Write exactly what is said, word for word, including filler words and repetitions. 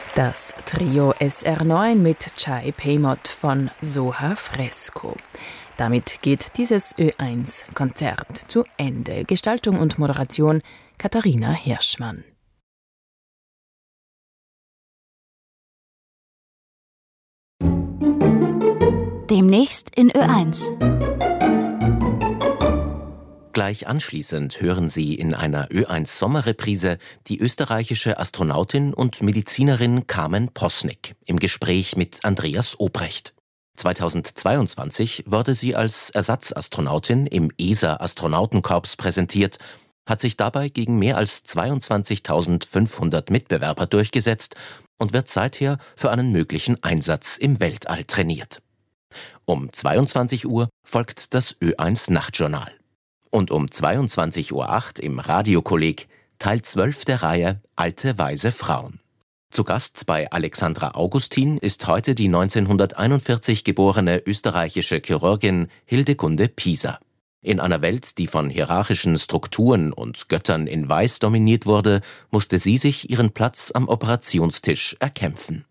Das Trio S R neun mit Chai Peymot von Soha Fresco. Damit geht dieses Ö eins Konzert zu Ende. Gestaltung und Moderation Katharina Hirschmann. Demnächst in Ö eins. Gleich anschließend hören Sie in einer Ö eins Sommerreprise die österreichische Astronautin und Medizinerin Carmen Posnick im Gespräch mit Andreas Obrecht. zweitausendzweiundzwanzig wurde sie als Ersatzastronautin im E S A-Astronautenkorps präsentiert, hat sich dabei gegen mehr als zweiundzwanzigtausendfünfhundert Mitbewerber durchgesetzt und wird seither für einen möglichen Einsatz im Weltall trainiert. Um zweiundzwanzig Uhr folgt das Ö eins Nachtjournal. Und um zweiundzwanzig Uhr acht im Radiokolleg Teil zwölf der Reihe Alte weise Frauen. Zu Gast bei Alexandra Augustin ist heute die neunzehnhunderteinundvierzig geborene österreichische Chirurgin Hildegunde Pieser. In einer Welt, die von hierarchischen Strukturen und Göttern in Weiß dominiert wurde, musste sie sich ihren Platz am Operationstisch erkämpfen.